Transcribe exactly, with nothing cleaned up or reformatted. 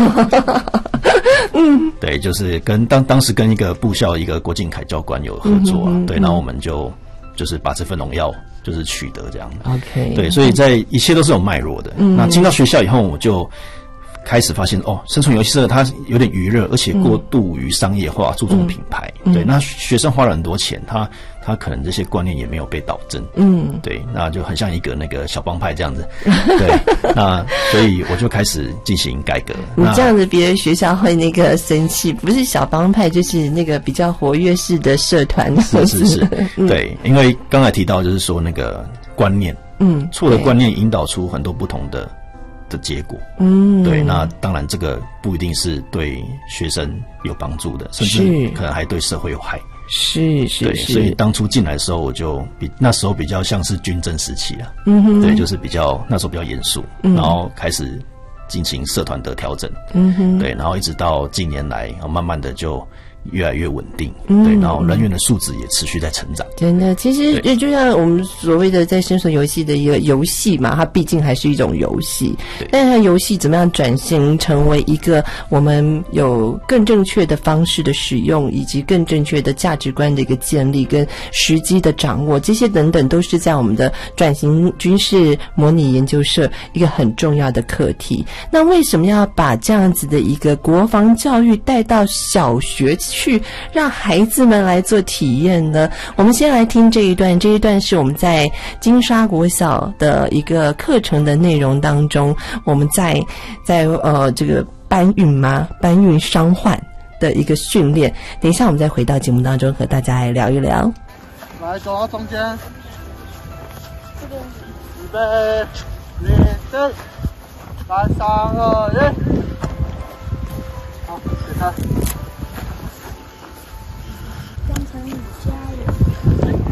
嗯，对，就是跟当当时跟一个部校一个国境凯教官有合作、啊嗯、对，然后我们就就是把这份荣耀就是取得这样 OK 对，所以在一切都是有脉络的、嗯、那进到学校以后我就开始发现哦，生存游戏社它有点余热，而且过度于商业化，嗯、注重品牌。嗯、对，那学生花了很多钱，他他可能这些观念也没有被导正。嗯，对，那就很像一个那个小帮派这样子。对，那所以我就开始进行改革。 你这样子，别的学校会那个生气，不是小帮派，就是那个比较活跃式的社团。 是是是，嗯、对，因为刚才提到就是说那个观念，嗯，错的观念引导出很多不同的。的结果，嗯，对，那当然这个不一定是对学生有帮助的，甚至可能还对社会有害。 是是， 对，所以当初进来的时候，我就比那时候比较像是军政时期啊，嗯哼，对，就是比较那时候比较严肃，嗯、然后开始进行社团的调整，嗯哼，对，然后一直到近年来，慢慢的就。越来越稳定，嗯、对，然后人员的素质也持续在成长。 真的，其实也就像我们所谓的在生存游戏的一个游戏嘛，它毕竟还是一种游戏，但是它游戏怎么样转型成为一个我们有更正确的方式的使用，以及更正确的价值观的一个建立跟时机的掌握，这些等等都是在我们的转型军事模拟研究社一个很重要的课题。那为什么要把这样子的一个国防教育带到小学去让孩子们来做体验呢？我们先来听这一段，这一段是我们在金沙国小的一个课程的内容当中，我们在在呃这个搬运吗？搬运伤患的一个训练。等一下我们再回到节目当中和大家来聊一聊。 来，走到中间。这个。预备，立正。来，三二一。好，解开。 张成宇加油！